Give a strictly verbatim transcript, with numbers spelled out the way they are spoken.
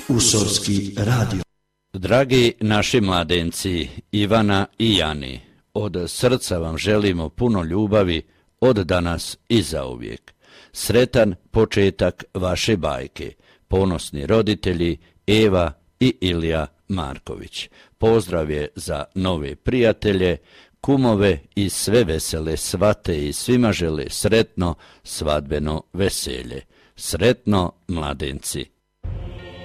Usorski radio. Dragi naši mladenci, Ivana i Jani, od srca vam želimo puno ljubavi od danas i zauvijek. Sretan početak vaše bajke. Ponosni roditelji Eva i Ilija Marković. Pozdrav je za nove prijatelje, kumove i sve vesele svate i svima žele sretno svadbeno veselje. Sretno, mladenci.